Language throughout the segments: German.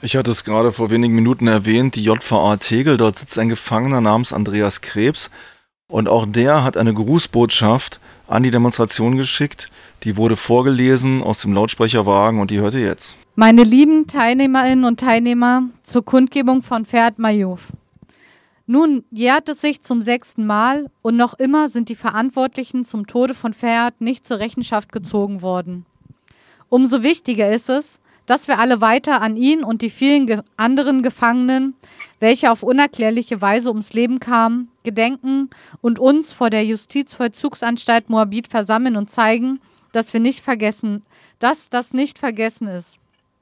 Ich hatte es gerade vor wenigen Minuten erwähnt, die JVA Tegel, dort sitzt ein Gefangener namens Andreas Krebs und auch der hat eine Grußbotschaft an die Demonstration geschickt. Die wurde vorgelesen aus dem Lautsprecherwagen und die hört ihr jetzt. Meine lieben Teilnehmerinnen und Teilnehmer zur Kundgebung von Ferhat Mayouf. Nun jährt es sich zum 6. Mal und noch immer sind die Verantwortlichen zum Tode von Ferhat nicht zur Rechenschaft gezogen worden. Umso wichtiger ist es, dass wir alle weiter an ihn und die vielen anderen Gefangenen, welche auf unerklärliche Weise ums Leben kamen, gedenken und uns vor der Justizvollzugsanstalt Moabit versammeln und zeigen, dass das nicht vergessen ist.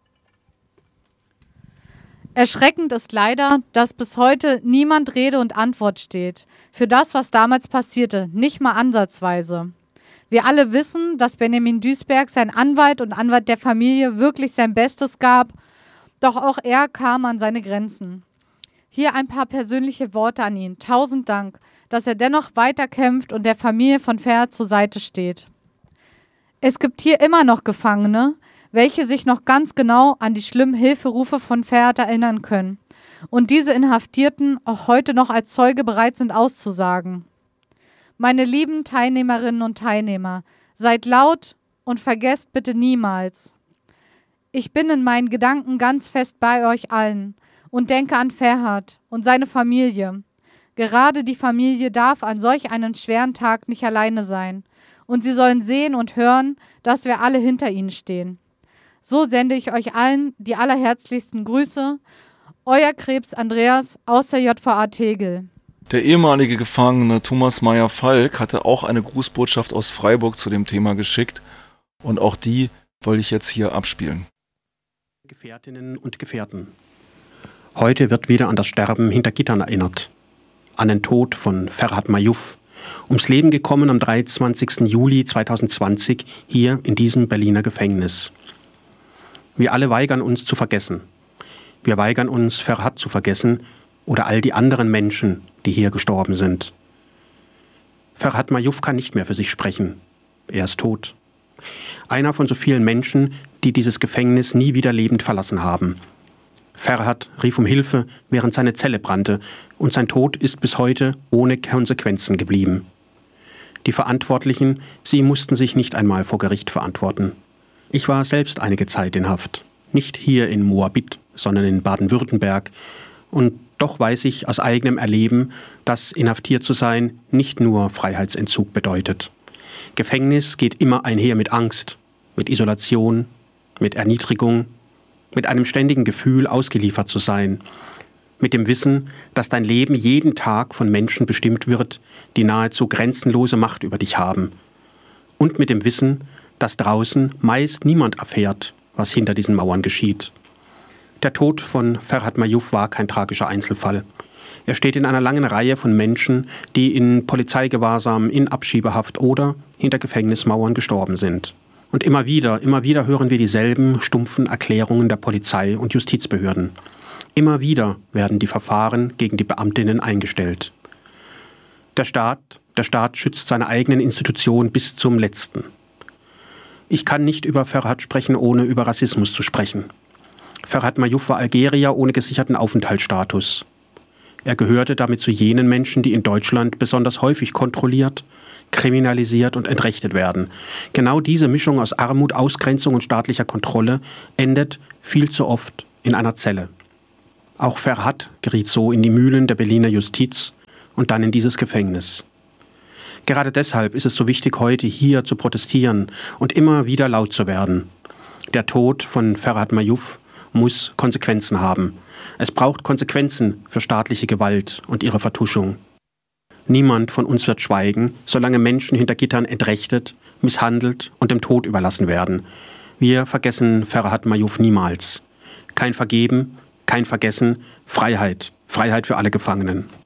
Erschreckend ist leider, dass bis heute niemand Rede und Antwort steht für das, was damals passierte, nicht mal ansatzweise. Wir alle wissen, dass Benjamin Duisberg, sein Anwalt und Anwalt der Familie, wirklich sein Bestes gab, doch auch er kam an seine Grenzen. Hier ein paar persönliche Worte an ihn. 1000 Dank, dass er dennoch weiterkämpft und der Familie von Ferhat zur Seite steht. Es gibt hier immer noch Gefangene, welche sich noch ganz genau an die schlimmen Hilferufe von Ferhat erinnern können und diese Inhaftierten auch heute noch als Zeuge bereit sind auszusagen. Meine lieben Teilnehmerinnen und Teilnehmer, seid laut und vergesst bitte niemals. Ich bin in meinen Gedanken ganz fest bei euch allen und denke an Ferhat und seine Familie. Gerade die Familie darf an solch einem schweren Tag nicht alleine sein und sie sollen sehen und hören, dass wir alle hinter ihnen stehen. So sende ich euch allen die allerherzlichsten Grüße. Euer Krebs Andreas aus der JVA Tegel. Der ehemalige Gefangene Thomas Meyer-Falk hatte auch eine Grußbotschaft aus Freiburg zu dem Thema geschickt und auch die wollte ich jetzt hier abspielen. Gefährtinnen und Gefährten, heute wird wieder an das Sterben hinter Gittern erinnert, an den Tod von Ferhat Mayouf, ums Leben gekommen am 23. Juli 2020 hier in diesem Berliner Gefängnis. Wir alle weigern uns zu vergessen. Wir weigern uns, Ferhat zu vergessen oder all die anderen Menschen, die hier gestorben sind. Ferhat Mayouf kann nicht mehr für sich sprechen. Er ist tot. Einer von so vielen Menschen, die dieses Gefängnis nie wieder lebend verlassen haben. Ferhat rief um Hilfe, während seine Zelle brannte, und sein Tod ist bis heute ohne Konsequenzen geblieben. Die Verantwortlichen, sie mussten sich nicht einmal vor Gericht verantworten. Ich war selbst einige Zeit in Haft. Nicht hier in Moabit, sondern in Baden-Württemberg. Und doch weiß ich aus eigenem Erleben, dass inhaftiert zu sein nicht nur Freiheitsentzug bedeutet. Gefängnis geht immer einher mit Angst, mit Isolation, mit Erniedrigung, mit einem ständigen Gefühl, ausgeliefert zu sein, mit dem Wissen, dass dein Leben jeden Tag von Menschen bestimmt wird, die nahezu grenzenlose Macht über dich haben. Und mit dem Wissen, dass draußen meist niemand erfährt, was hinter diesen Mauern geschieht. Der Tod von Ferhat Mayouf war kein tragischer Einzelfall. Er steht in einer langen Reihe von Menschen, die in Polizeigewahrsam, in Abschiebehaft oder hinter Gefängnismauern gestorben sind. Und immer wieder hören wir dieselben stumpfen Erklärungen der Polizei und Justizbehörden. Immer wieder werden die Verfahren gegen die Beamtinnen eingestellt. Der Staat schützt seine eigenen Institutionen bis zum Letzten. Ich kann nicht über Ferhat sprechen, ohne über Rassismus zu sprechen. Ferhat Mayouf war Algerier ohne gesicherten Aufenthaltsstatus. Er gehörte damit zu jenen Menschen, die in Deutschland besonders häufig kontrolliert, kriminalisiert und entrechtet werden. Genau diese Mischung aus Armut, Ausgrenzung und staatlicher Kontrolle endet viel zu oft in einer Zelle. Auch Ferhat geriet so in die Mühlen der Berliner Justiz und dann in dieses Gefängnis. Gerade deshalb ist es so wichtig, heute hier zu protestieren und immer wieder laut zu werden. Der Tod von Ferhat Mayouf muss Konsequenzen haben. Es braucht Konsequenzen für staatliche Gewalt und ihre Vertuschung. Niemand von uns wird schweigen, solange Menschen hinter Gittern entrechtet, misshandelt und dem Tod überlassen werden. Wir vergessen Ferhat Mayouf niemals. Kein Vergeben, kein Vergessen, Freiheit. Freiheit für alle Gefangenen.